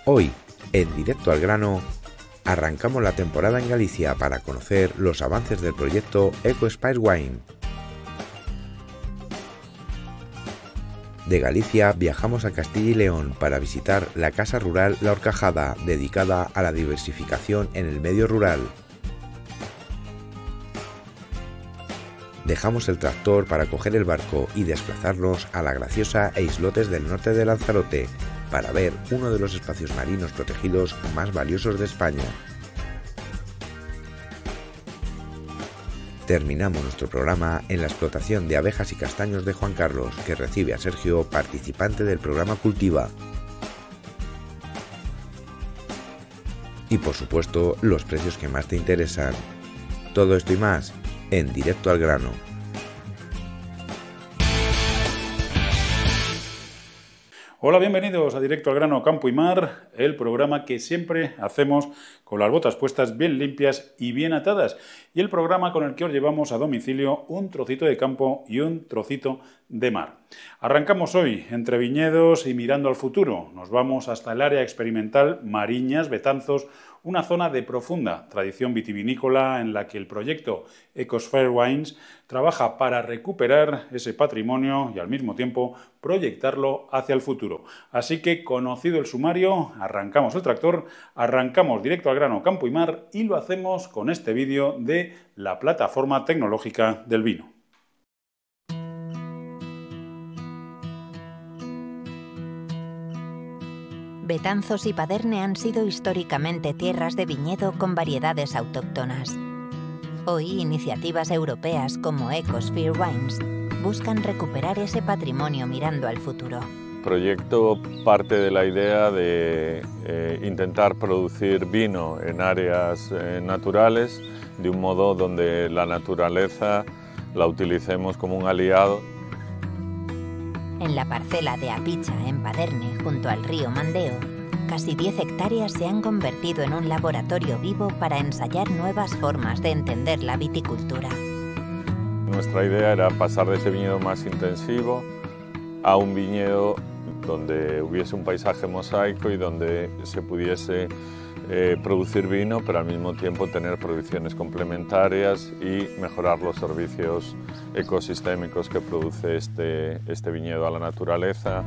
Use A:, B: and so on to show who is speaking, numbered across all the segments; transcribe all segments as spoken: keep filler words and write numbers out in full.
A: Hoy, en Directo al Grano, arrancamos la temporada en Galicia para conocer los avances del proyecto EcoSpice Wine. De Galicia viajamos a Castilla y León para visitar la Casa Rural La Horcajada, dedicada a la diversificación en el medio rural. Dejamos el tractor para coger el barco y desplazarnos a la graciosa e islotes del norte de Lanzarote para ver uno de los espacios marinos protegidos más valiosos de España. Terminamos nuestro programa en la explotación de abejas y castaños de Juan Carlos, que recibe a Sergio, participante del programa Cultiva. Y por supuesto, los precios que más te interesan. Todo esto y más en Directo al Grano.
B: Hola, bienvenidos a Directo al Grano Campo y Mar, el programa que siempre hacemos con las botas puestas bien limpias y bien atadas, y el programa con el que os llevamos a domicilio un trocito de campo y un trocito de mar. Arrancamos hoy entre viñedos y mirando al futuro. Nos vamos hasta el área experimental Mariñas, Betanzos, una zona de profunda tradición vitivinícola en la que el proyecto EcoSpice Wines trabaja para recuperar ese patrimonio y al mismo tiempo proyectarlo hacia el futuro. Así que, conocido el sumario, arrancamos el tractor, arrancamos Directo al Grano Campo y Mar y lo hacemos con este vídeo de la plataforma tecnológica del vino.
C: Betanzos y Paderne han sido históricamente tierras de viñedo con variedades autóctonas. Hoy, iniciativas europeas como EcoSpice Wines buscan recuperar ese patrimonio mirando al futuro.
D: El proyecto parte de la idea de eh, intentar producir vino en áreas eh, naturales, de un modo donde la naturaleza la utilicemos como un aliado.
C: En la parcela de Apicha, en Paderne, junto al río Mandeo, casi diez hectáreas se han convertido en un laboratorio vivo para ensayar nuevas formas de entender la viticultura.
D: Nuestra idea era pasar de ese viñedo más intensivo a un viñedo donde hubiese un paisaje mosaico y donde se pudiese eh, producir vino, pero al mismo tiempo tener producciones complementarias y mejorar los servicios ecosistémicos que produce este, este viñedo a la naturaleza,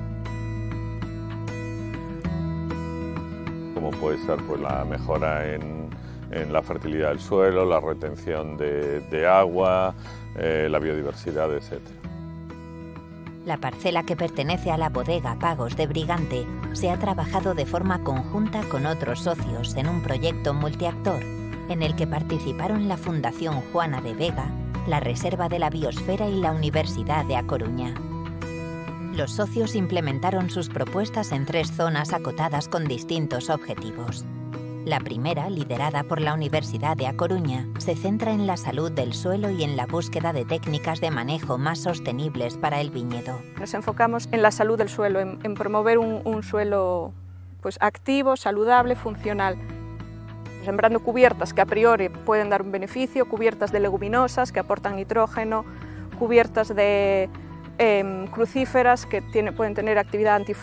D: como puede ser pues, la mejora en, en la fertilidad del suelo, la retención de, de agua, eh, la biodiversidad, etcétera.
C: La parcela que pertenece a la bodega Pagos de Brigante se ha trabajado de forma conjunta con otros socios en un proyecto multiactor en el que participaron la Fundación Juana de Vega, la Reserva de la Biosfera y la Universidad de A Coruña. Los socios implementaron sus propuestas en tres zonas acotadas con distintos objetivos. La primera, liderada por la Universidad de A Coruña, se centra en la salud del suelo y en la búsqueda de técnicas de manejo más sostenibles para el viñedo.
E: Nos enfocamos en la salud del suelo, en, en promover un, un suelo pues, activo, saludable, funcional. Sembrando cubiertas que a priori pueden dar un beneficio, cubiertas de leguminosas que aportan nitrógeno, cubiertas de eh, crucíferas que tiene, pueden tener actividad antifúngica